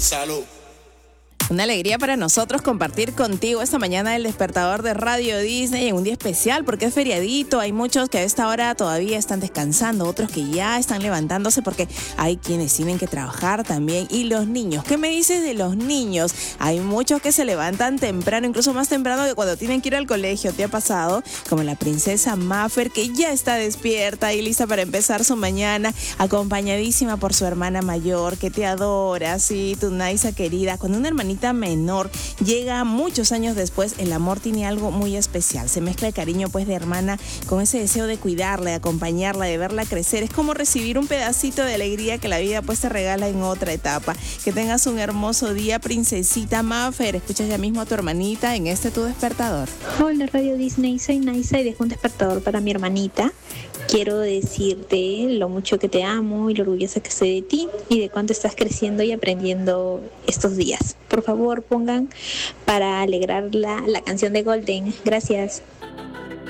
Salud. Una alegría para nosotros compartir contigo esta mañana el despertador de Radio Disney en un día especial porque es feriadito. Hay muchos que a esta hora todavía están descansando, otros que ya están levantándose porque hay quienes tienen que trabajar también. Y los niños, ¿qué me dices de los niños? Hay muchos que se levantan temprano, incluso más temprano que cuando tienen que ir al colegio. ¿Te ha pasado? Como la princesa Maffer, que ya está despierta y lista para empezar su mañana, acompañadísima por su hermana mayor, que te adora, sí, tu Naisa querida. Cuando una hermanita menor llega muchos años después, el amor tiene algo muy especial. Se mezcla el cariño pues de hermana con ese deseo de cuidarla, de acompañarla, de verla crecer. Es como recibir un pedacito de alegría que la vida pues te regala en otra etapa. Que tengas un hermoso día, princesita Maffer. Escucha ya mismo a tu hermanita en Tu Despertador. Hola Radio Disney, soy Naisa y dejo un despertador para mi hermanita. Quiero decirte lo mucho que te amo y lo orgullosa que estoy de ti y de cuánto estás creciendo y aprendiendo estos días. Por favor, pongan para alegrar la canción de Golden. Gracias.